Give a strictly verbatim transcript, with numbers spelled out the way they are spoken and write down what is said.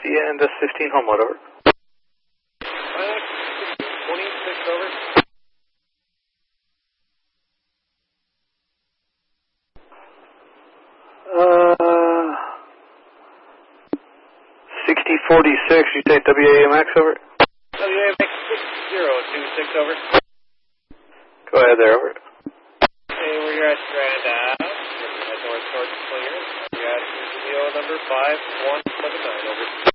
Sierra Indes fifteen, Homewood, over. twenty-six, over. Uh, sixty forty-six, you take W A M X, over. W A M X six zero two six, over. Go ahead there, over. Hey, where you're at Grand Ave, at North North Clear. You're at studio number five one seven nine, over.